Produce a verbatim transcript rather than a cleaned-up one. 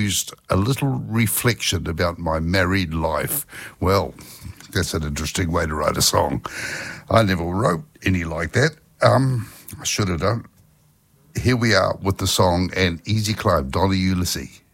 used a little reflection about my married life. Well, that's an interesting way to write a song. I never wrote any like that. Um, I should have done. Here we are with the song And Easy Climb, Donny Ulysses.